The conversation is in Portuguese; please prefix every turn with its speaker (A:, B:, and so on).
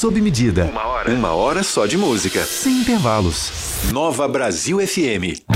A: sob medida.
B: Uma hora só de música.
A: Sem intervalos.
B: Nova Brasil FM.